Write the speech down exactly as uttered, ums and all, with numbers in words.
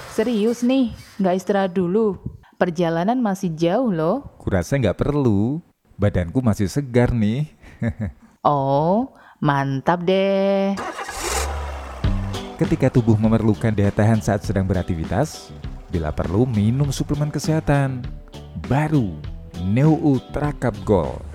Serius nih, nggak istirahat dulu. Perjalanan masih jauh loh. Kurasa nggak perlu, badanku masih segar nih. Oh, mantap deh. Ketika tubuh memerlukan daya tahan saat sedang beraktivitas, bila perlu minum suplemen kesehatan. Baru Neo Ultra Cup Gold.